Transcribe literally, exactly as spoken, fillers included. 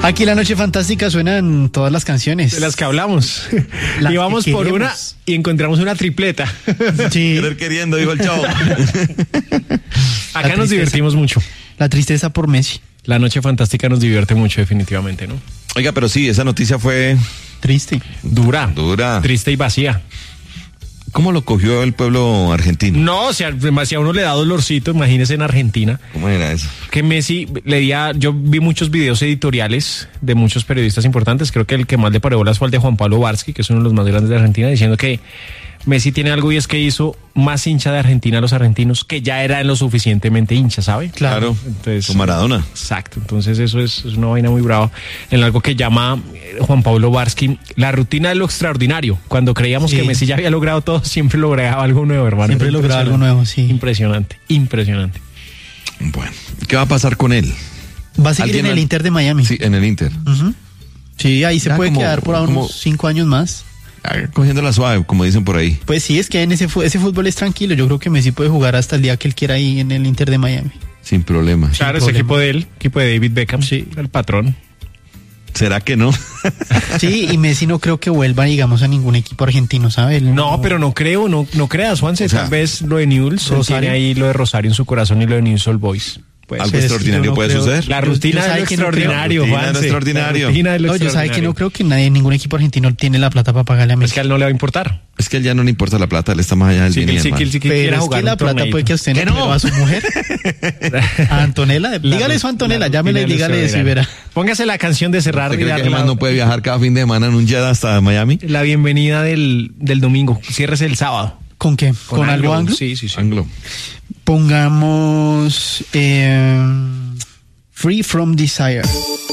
Aquí la noche fantástica suenan todas las canciones. De las que hablamos. Las y vamos que por queremos. una y encontramos una tripleta. Sí. Querer queriendo, dijo el chavo. Acá La nos tristeza. divertimos mucho. La tristeza por Messi. La noche fantástica nos divierte mucho, definitivamente, ¿no? Oiga, pero sí, esa noticia fue Triste. Dura. dura. Triste y vacía. ¿Cómo lo cogió el pueblo argentino? No, o sea, si a uno le da dolorcito, imagínese en Argentina. ¿Cómo era eso? Que Messi leía, yo vi muchos videos editoriales de muchos periodistas importantes, creo que el que más le paró bolas fue el de Juan Pablo Varsky, que es uno de los más grandes de Argentina, diciendo que Messi tiene algo y es que hizo más hincha de Argentina a los argentinos que ya eran lo suficientemente hincha, ¿sabe? Claro, Entonces, con Maradona. Exacto, entonces eso es, es una vaina muy brava en algo que llama eh, Juan Pablo Varsky la rutina de lo extraordinario. Cuando creíamos Sí. que Messi ya había logrado todo, siempre lograba algo nuevo, hermano. Siempre Era lograba algo impresionante. nuevo, sí. Impresionante, impresionante. Bueno, ¿qué va a pasar con él? Va a seguir ¿Alguien en el al- Inter de Miami. Sí, en el Inter. Ujú. Sí, ahí se Ya puede como- quedar por unos como- cinco años más. Ah, cogiéndola suave, como dicen por ahí. Pues sí, es que en ese, fu- ese fútbol es tranquilo. Yo creo que Messi puede jugar hasta el día que él quiera ahí en el Inter de Miami. Sin problemas. Claro, ese problema. equipo de él, equipo de David Beckham, Sí. el patrón. ¿Será que no? Sí, y Messi no creo que vuelva, digamos, a ningún equipo argentino, ¿sabe? Él No, pero no creo, no, no creas, Juanse. O sea, Tal vez lo de Newell's, él Rosario. tiene ahí lo de Rosario en su corazón y lo de Newell's Old Boys. Pues, Algo pero es que extraordinario yo no puede creo- suceder. la yo- rutina yo de sabe lo que no creo. extraordinario, Rutina de lo Juanse. extraordinario. La rutina de lo No, yo sabe que extraordinario. no creo que nadie, ningún equipo argentino tiene la plata para pagarle a Es Messi. que a él no le va a importar. Es que a él ya no le importa la plata, él está más allá del Sí, que bien y él sí, del que él mal. sí que Pero quiera es jugar que la un plata torneito. puede que a usted ¿Que no, no? pero a su mujer. A Antonella, dígale eso a Antonella, La llámele y rutina de lo dígale eso y verá. extraordinario. Póngase la canción de cerrar ¿Usted y cree que darle el man la, no puede viajar cada fin de semana en un jet hasta Miami? la bienvenida del, del domingo. Ciérrese el sábado. ¿Con qué? ¿Con, algo anglo? Sí, sí, sí. Anglo. Pongamos eh, Free From Desire.